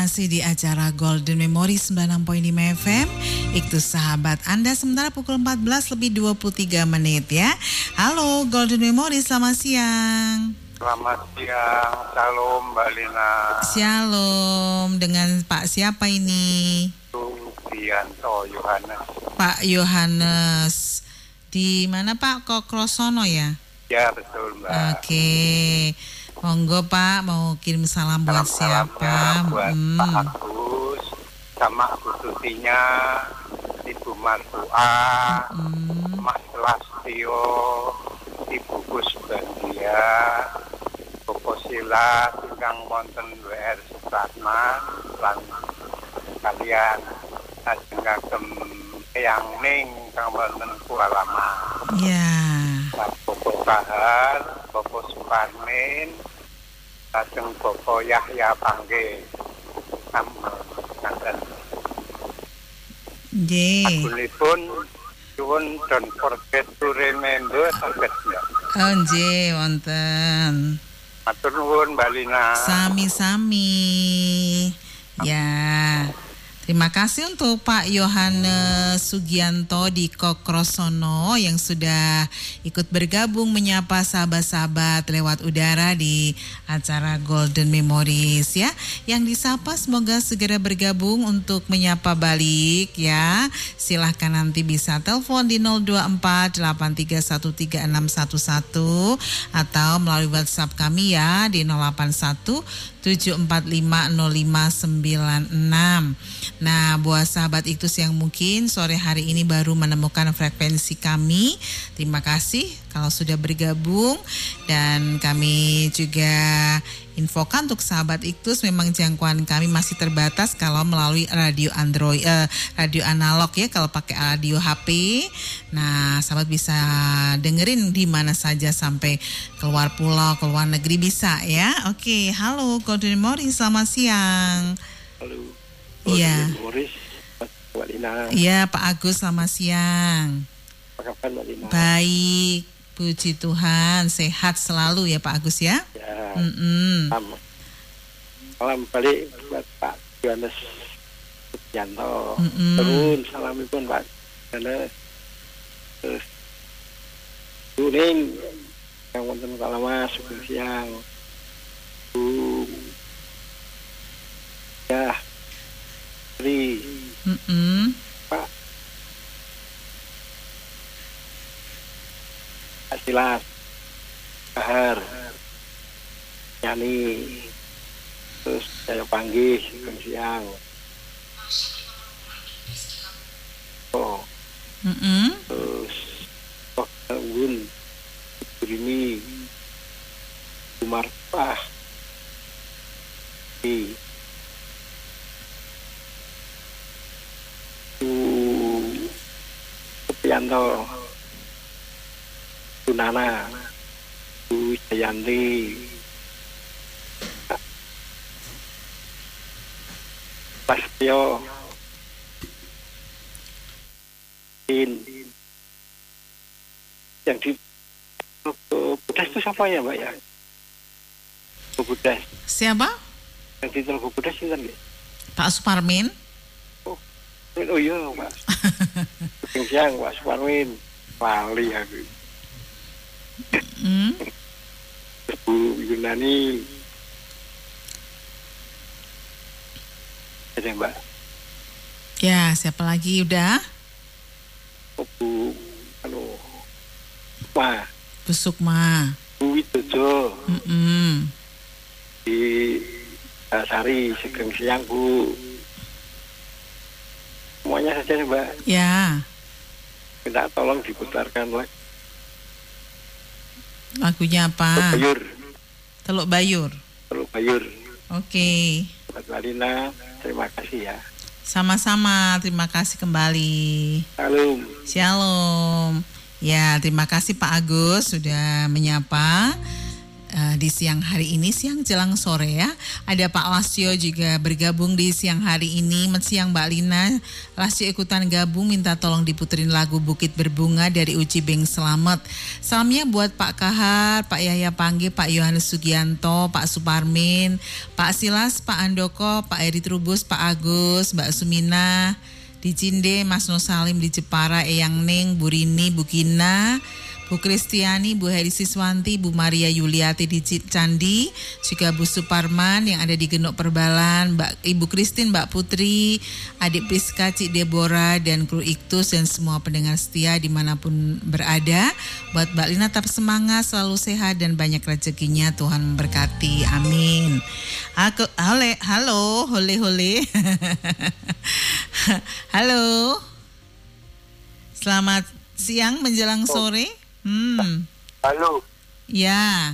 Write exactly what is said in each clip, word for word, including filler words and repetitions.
masih di acara Golden Memory sembilan puluh enam koma lima F M. Itu sahabat Anda sementara pukul empat belas lebih dua puluh tiga menit ya. Halo Golden Memory, selamat siang. Selamat siang, Shalom Mbak Lina. Shalom, dengan Pak siapa ini? Sugianto Yohanes. Pak Yohanes. Di mana Pak? Kokrosono ya? Ya betul Mbak. Oke. Monggo Pak, mau kirim salam buat siapa? Buat hmm. Pak Agus sama Bu Tutinya, Ibu Martua, hmm. Mas Lastio, Ibu Kusbandia, Bapak Sila, Ingkang wonten W R Supratman, lan kalian ajeng kagem Eyang Ning kang wonten Kualama. Ya. Bapak Kahar, Bapak Suparmin, lajeng Bapak Yahya Pangge. Sampun ngaten. Nggih. Agunipun suwun don't forget to remember targetnya. Oh nggih, wonten. Matur nuwun Mbak Lina. Sami-sami. Ya. Terima kasih untuk Pak Yohanes Sugianto di Kokrosono yang sudah ikut bergabung menyapa sahabat-sahabat lewat udara di acara Golden Memories ya. Yang disapa semoga segera bergabung untuk menyapa balik ya. Silahkan nanti bisa telepon di nol dua empat delapan tiga satu tiga enam satu satu atau melalui WhatsApp kami ya di nol delapan satu tujuh empat lima nol lima sembilan enam. Nah, buat sahabat Iktus yang mungkin sore hari ini baru menemukan frekuensi kami, terima kasih kalau sudah bergabung. Dan kami juga infokan untuk sahabat Iktus, memang jangkauan kami masih terbatas kalau melalui radio Android, eh, radio analog ya, kalau pakai radio H P. Nah, sahabat bisa dengerin di mana saja sampai keluar pulau, keluar negeri bisa ya. Oke, halo Golden Memory, selamat siang. Halo. Iya. Morris, Mbak Lina. Iya, Pak Agus, selamat siang. Apa kabar Mbak Lina? Baik, puji Tuhan, sehat selalu ya Pak Agus ya. Ya. Mm-mm. Salam. Salam balik buat Pak Yohanes Sugianto. Mm-mm. Turun salamipun Pak Yohanes. Terus kuning yang wonten Kalama sugeng siang. Bu. Ya. Tri. Mm-mm. Pak Asilas Kahar Yani terus saya panggil sugeng siang. Oh. Mm-mm. Terus Tok Tanggun Burini Umarpah di Supianto, Sunana, Bu Jayanti, Pastio, In, yang di Budas itu siapa ya Mbak ya? Budas. Siapa? Yang di Teluk Budas itu kan ya? Pak Suparmin. Oh iya Pak. Sugeng siang Pak Suparmin. Wali aku. Mm. Bu Yunani. Ada Mbak. Ya, siapa lagi udah? Oh, Bu anu Ma. Bu Sukma. Bu Widodo. Mm-mm. Di uh, Sari sugeng siang Bu. Semuanya saja Mbak. Ya. Minta tolong diputarkan lagi. Lagunya apa? Teluk Bayur. Teluk Bayur. Teluk Bayur. Oke. Mbak Malina, terima kasih ya. Sama-sama, terima kasih kembali. Salam. Shalom. Ya, terima kasih Pak Agus sudah menyapa uh, di siang hari ini, siang jelang sore ya. Ada Pak Lasio juga bergabung di siang hari ini. Siang Mbak Lina, Lasio ikutan gabung, minta tolong diputerin lagu Bukit Berbunga dari Uci Beng Selamet. Salamnya buat Pak Kahar, Pak Yahya Panggi, Pak Yohanes Sugianto, Pak Suparmin, Pak Silas, Pak Andoko, Pak Eri Trubus, Pak Agus, Mbak Sumina di Cinde, Mas Nusalim di Jepara, Eyang Ning, Bu Rini, Bu Gina, Bu Kristiani, Bu Heri Siswanti, Bu Maria Yuliati di Candi, juga Bu Suparman yang ada di Genuk Perbalan, Mbak Ibu Kristin, Mbak Putri, Adik Priska, Cik Deborah, dan kru Iktus dan semua pendengar setia dimanapun berada. Buat Mbak Lina tetap semangat, selalu sehat dan banyak rezekinya, Tuhan memberkati, amin. Aku, hole, halo, hole hole. Halo. Selamat siang menjelang sore. Hmm. Halo. Ya.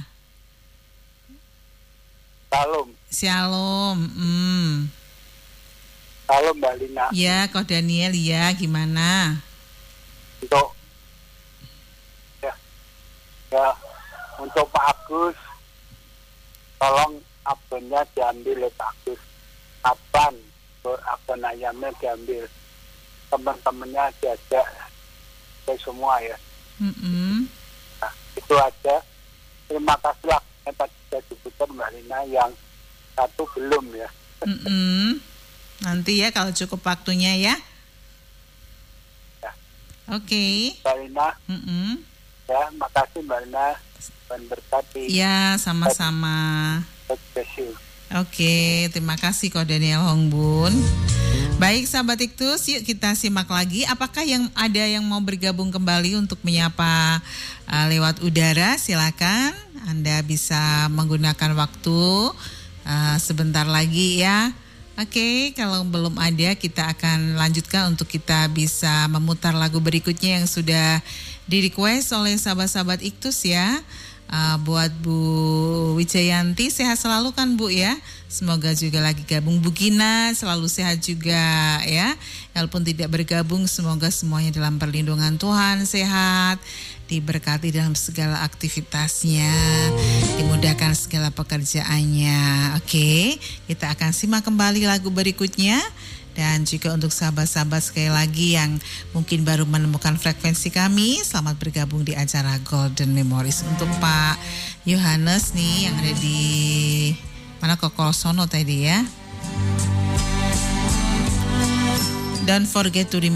Salam. Shalom. Hmm. Salam Mbak Lina. Ya, Ko Daniel, ya gimana? Untuk ya, ya untuk Pak Agus, tolong abonnya diambil oleh Pak Agus. Kapan abon ayamnya diambil? Teman-temannya diajak ke semua ya. Mm-mm. Nah, itu aja. Terima kasih lah yang tadi sudah diputar Mbak Lina, yang satu belum ya. Mm-mm. Nanti ya kalau cukup waktunya ya. Ya. Oke. Okay. Mbak Lina. Mm-mm. Ya, makasih Mbak Lina. Dan berkati. Ya, sama-sama. Terima kasih. Oke, terima kasih Ko Daniel Hongbun. Baik sahabat Iktus, yuk kita simak lagi. Apakah yang ada yang mau bergabung kembali untuk menyapa uh, lewat udara? Silakan, Anda bisa menggunakan waktu uh, sebentar lagi ya. Oke, kalau belum ada kita akan lanjutkan untuk kita bisa memutar lagu berikutnya yang sudah di-request oleh sahabat-sahabat Iktus ya. Uh, buat Bu Wijayanti, sehat selalu kan Bu ya. Semoga juga lagi gabung Bu Gina selalu sehat juga ya. Walaupun tidak bergabung, semoga semuanya dalam perlindungan Tuhan, sehat, diberkati dalam segala aktivitasnya, dimudahkan segala pekerjaannya. Oke, kita akan simak kembali lagu berikutnya. Dan juga untuk sahabat-sahabat sekali lagi yang mungkin baru menemukan frekuensi kami, selamat bergabung di acara Golden Memories. Untuk Pak Yohanes nih yang ada di mana, Kokorosono tadi ya. Don't forget to remember